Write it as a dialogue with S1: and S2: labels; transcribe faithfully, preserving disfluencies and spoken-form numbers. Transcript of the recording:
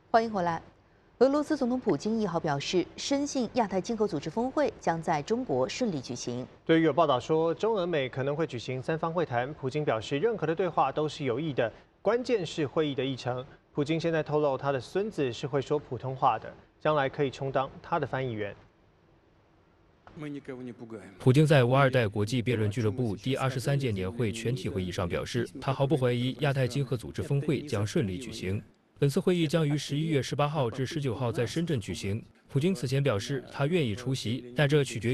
S1: 欢迎回来。俄罗斯总统普京一号表示，深信亚太经合组织峰会将在中国顺利举行。
S2: 对于有报道说中俄美可能会举行三方会谈，普京表示，任何的对话都是有益的，关键是会议的议程。普京现在透露，他的孙子是会说普通话的，将来可以充当他的翻译员。
S3: 普京在五二代国际辩论俱乐部第二十三届年会全体会议上表示，他毫不怀疑亚太经合组织峰会将顺利举行。本次会议将于十一月十八号至十九号在深圳举行。普京此前表示，他愿意出席，但这取决于。